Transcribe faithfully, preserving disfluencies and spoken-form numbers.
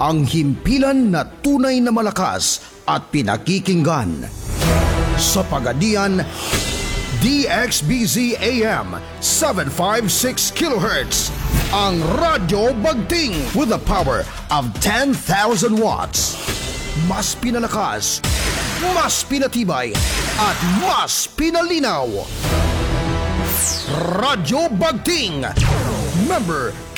ang himpilan na tunay na malakas at pinakikinggan. Sa Pagadian, D X B Z A M seven fifty-six kilohertz, ang Radyo Bagting with a power of ten thousand watts. Mas pinalakas, mas pinatibay, at mas pinalinaw. Radyo Bagting. Member